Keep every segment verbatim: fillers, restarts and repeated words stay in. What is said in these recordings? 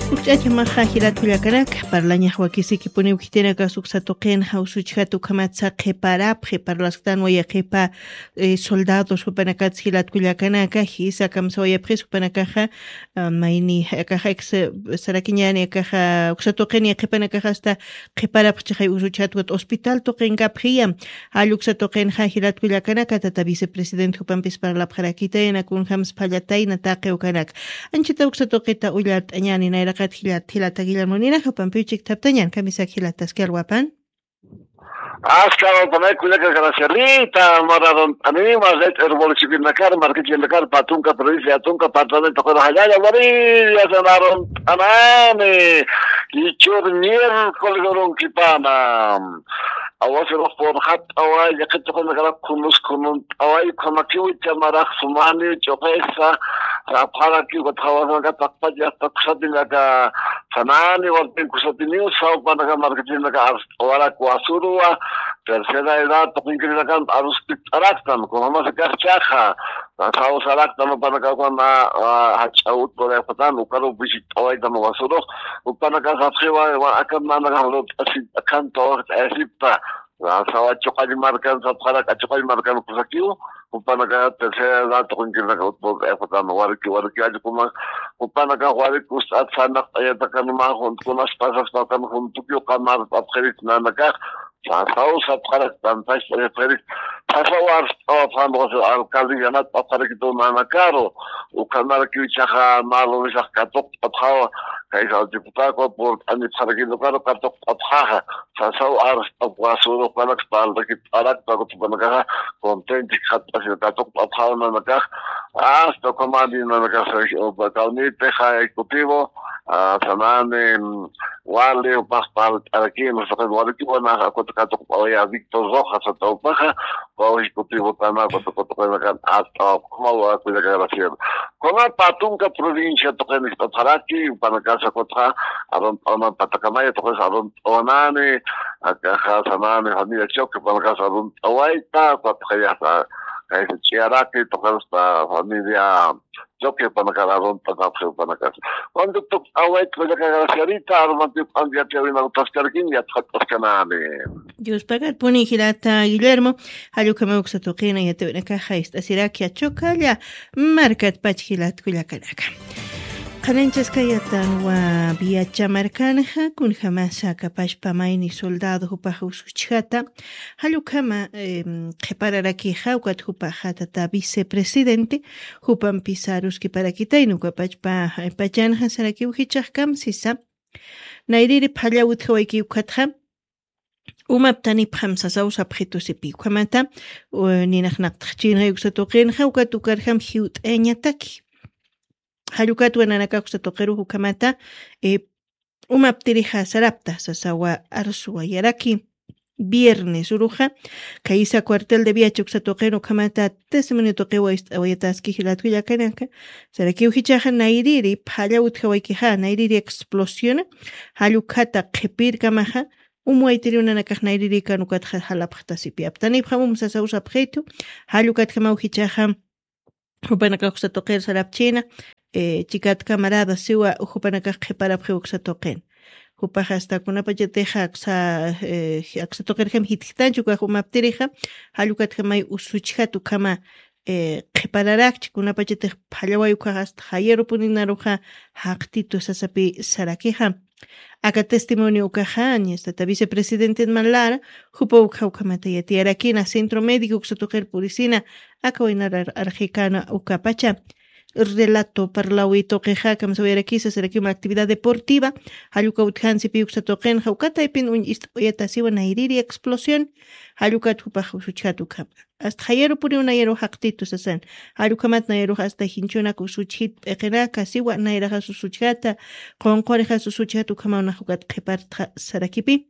Uch'acha maqa hirathullakaraka parlañaq wakisiki puni ukhitinaka suqsatuqin hawsuchhatu kamatsa qhiparapqhi parlasqtan waya qhipa eh, soldados hupanakatz hirathullakanaka hisa kamsa wayapqhi supanakaja mayni akaja ex sarakiñani akaja uksatuqini qhipanakaja hasta qhiparapqhi hay usuchatwat hospital tuqinqapqhiya aluksatuqin ha hirathullakanaka tata vicepresidente hupanpis parlapqharakitayna kun hams phallatayna taqewkanak anchita uksatuqita ullat añani nayra قد خلات خلات تجيل منينا خبان بيجيك تبتنيان كميسا خلات تسكيل وابان Askar tamay kuya ka karasarita mararon ani mazet erbolici bin nakar market bin nakar patunka provincia atunka patrón to ko hajaya wari ya sanaron anane lichur nier kolgoron kipana awas ro por hat away yakit ko nakara kunus kunun away komakiu chamara sumani chopesa para ki ko thawa ka takpa ya taksadina ka sanani warten kusatini sau pana market bin nakar wala kwasurua tercera edad también que sacan a los aractan como más acá chaja pasamos aractan para acá cuando a chaut por el patán o caro visitó ahí damos basuro o para acá se va acá manda los así canto así pa sawa chokai marcan sa para acá chokai marcan pues aquí o para acá tercera edad también que sacan por el patán o arque o arque hay como o para acá jugar cosas sana ya tacan más con las pasas para con tu que camar para nada acá Pasau sapkarak tantas preferit pasawar o famos alcalde yanat paparik do manakaro o canal que chaja malo já catok patha kai sa diputado por ani sargido caro catok patha pasau ar apasuro panak pal que parak pagot banaka content khat pas catok patha manaka hasta comandi manaka o batalni teja ejecutivo a samane wale o paspal aquí en nuestro lugar que van a katok ya Víctor Rojas hasta Opaja o ejecutivo tama ko to to kan hasta como va a cuidar gracia como patunka provincia to kan esta paraki para casa contra aron ona patakamaya to kan aron onane akaja samane familia chok para casa aron awaita ko kaya kai chiaraki to kan esta familia Joke panakararon panapse panakas. Cuando tu await ko ka garasarita armati andiat yawin ang taskarkin yat taskanane. Dios pagat puni hilata Guillermo halu kama uksatuqina yatuna ka haist asirakia chokalla markat pachhilat kullakanaka. Qalanchas kayatan wa biacha markanaja kun jamasa kapash pamaini soldado hupaja usuchata halu kama qhipararaki hawkat hupajata ta vicepresidente hupan pisarus ki para kitainu kapach pa pachanja saraki uhichaj kam sisa nairiri phalla uthawaki ukatha umaptani phamsa sausa pkhito sepi khamata ninakhnaq tkhchin yuksatoqin hawkat ukarham hiut eñataki Halukat wananaka kusatoqeru hukamata eh, umaptiriha sarapta sasawa arsua yaraki viernes uruja kaisa cuartel de via chuksatoqeru hukamata tesminuto qewa awayataski hilatu yakanaka saraki uhichaja nairiri phalla uthawakiha nairiri explosión halukata qhipir kamaja umuaitiri unanakaj nairiri kanukat halapqta sipi aptani phamum sasausa pkheitu halukat kama uhichaja hupanaka kusatoqer sarapchina Eh, chikat camarada siwa ujupanaka qhipara phiuxa toqen hupaja hasta kunapa jeteja aksa eh, aksa toqerjem hitjitanchu ka humaptirija halukat khamay usuchhatu kama eh, qhipararak kunapa jetej phallawayuka hasta hayero puninaruja haqtito sasapi sarakija aka testimonio ukahan esta vicepresidente Manlara hupa ukaukamata yatiarakina centro médico uxatoqer purisina aka wainar arjicana ukapacha relato parlawito queja kam saberakisa seraki una actividad deportiva haluka uthan si piuxa toqen haukata ipin un istuyata siwa nairiri explosión haluka tupa husuchatu kam hasta hayero puri una yero haqtito sasan haluka mat nairo hasta hinchuna kusuchit eqena kasiwa naira hasuchata qonqore hasuchatu kama una hukat qipar sarakipi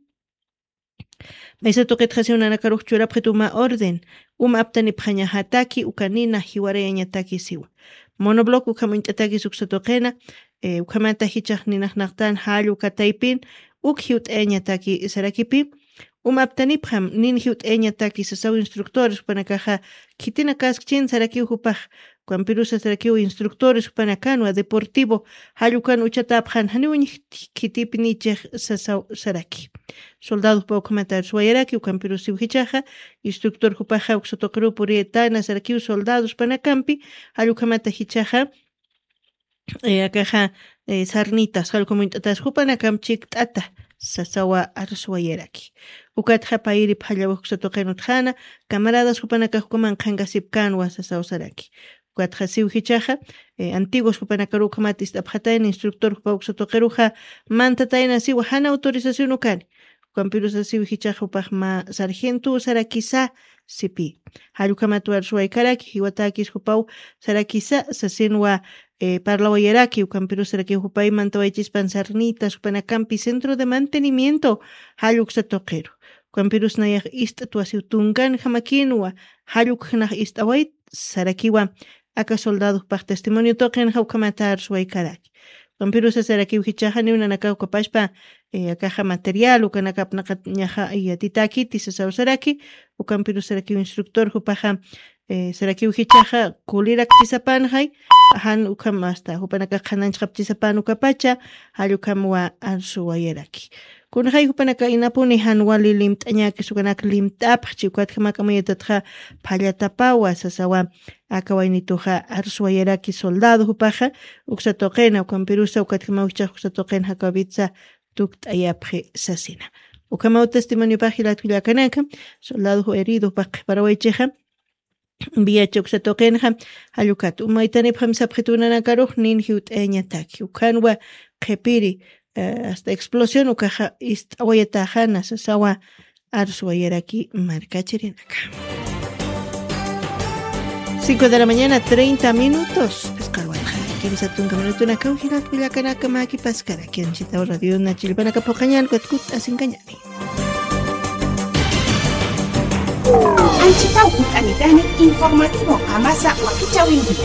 Maisa toqet khasiuna na karuh chura phetuma orden um aptani phanya hataki ukanina hiware nyataki siwa monoblock ukamuntaki suksatoqena e ukamata hichaq ninaqnaqtan halu kataipin ukhiut eñataki sarakipi um aptani pham nin hiut eñataki sasaw instructores panakaja kitina kaskchin saraki hupaj Cuampirusa sarakiwa instructores upanakanwa deportivo hayukan uchatapjan haniwin kitipnichej sasaw saraki. Soldados pa ukamata suayaraki ukampirusi uhichaja instructor hupaja uksotokru purietana sarakiwa soldados panakampi hayukamata hichaja eh, akaja eh, sarnitas halcomunitatas hupanakamchik tata sasawa arsuayaraki. Ukatja pairi phallawa uksotokrenutjana camaradas hupanakajukaman qangasipkanwa sasaw saraki. Ukatja siuhichaja eh, antiguos hupanakaruja matis tapjataina instructor hupauksotokeruja mantataina siwa hana autorización ukani. Cuampirusa siuhichaja upajma sargento sarakisa sipi. Harukamatuar suaykaraki hiwatakis hupau sarakisa sasinwa eh, parlawayaraki ukampirusa saraki hupay mantawaychispan sarnitas hupanakampi centro de mantenimiento haluksatokeru. Cuampirus nayaj istatuasiutungan jamakinwa haluk naj istawait sarakiwa aka soldados paj testimonio toquen haukamatar suaykaraki. Cuampirusa saraki uhichaja ni una nakau kapashpa eh, akaja material ukanakap nakañaja yatitaki sasaw saraki ukampirusa saraki instructor hupaja eh, saraki uhichaja kulirak tisapanjay han ukam hasta hupanaka qananchqap tisapan ukapacha hallukamwa arsuwayaraki. Kunhay hupanaka inapuni hanwali limt'añaki sukanak limt'apaj chiwkatqa makamuyatatqa phallatapawa sasawa akawaynituja arsuwayaraki soldado hupaja uksatoqena ukampirusa ukatqa mawchaq uksatoqena hakawitsa tukt'ayapje sasina. Ukamaw testimonio pajilatkullakanaka soldado herido paqi parawaycheja Viacha uksatoqenja hallukat umaytanipjam sapjetunanakaruj nin hiut'eñataki ukanwa qhipiri Uh, hasta explosión ukaja istawaytajana sasawa arsuayaraki markachirinaka. cinco de la mañana, treinta minutos. Escarwaja, quien satunga minutuna kaujira kuyakanaka maki paskara, quien chita radio na chilpanaka pokañal kutkut asingañani. Anchita ukanitani informativo amasa wakichawingi.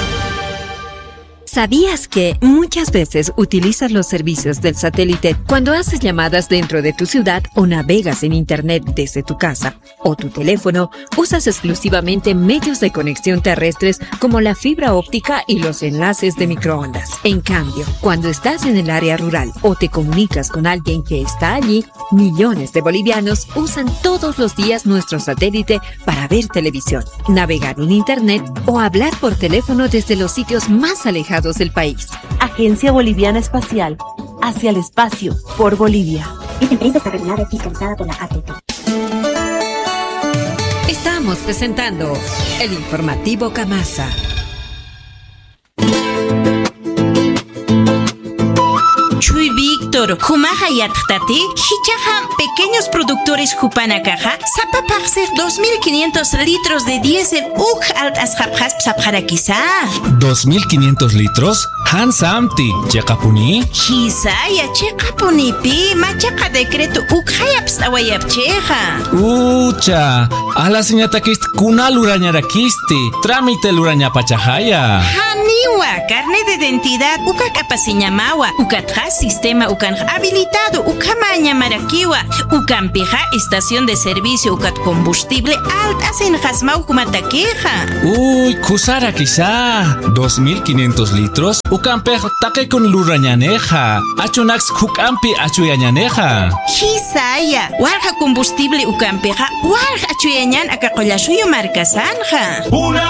¿Sabías que muchas veces utilizas los servicios del satélite cuando haces llamadas dentro de tu ciudad o navegas en internet desde tu casa o tu teléfono? Usas exclusivamente medios de conexión terrestres como la fibra óptica y los enlaces de microondas. En cambio, cuando estás en el área rural o te comunicas con alguien que está allí, millones de bolivianos usan todos los días nuestro satélite para ver televisión, navegar en internet o hablar por teléfono desde los sitios más alejados del país. Agencia Boliviana Espacial, hacia el espacio, por Bolivia. Esta empresa está regulada y fiscalizada por la A T P. Estamos presentando el informativo Camasa. Chuy Víctor, Jumaja Yathtati, Hichaja, pequeños productores Jupanakaja, Zapapaxer dos mil quinientos litros de diésel, Uj alt asjapjas psapjarakisa. ¿dos mil quinientos litros? Hans Amti, Chekapuni? Hisaya Chekapuni pi, Machaca decreto Ukhayaps awayapcheja. Ucha, a la señatakist kunal urañarakisti, trámite lurañapachajaya. Haniwa, carne de identidad, Uka kapasiñamawa, Ukatja sistema ukan habilitado ukamaña marakiwa ukampeja estación de servicio ukat combustible altas en jasmau kumatakeja. Uy, kusara quizá dos mil quinientos litros ukampeja take con lurañaneja achunax kukampi achuyañaneja. Hisaya warja combustible ukampeja warja achuyañan akakolashuyo marcasanja. Una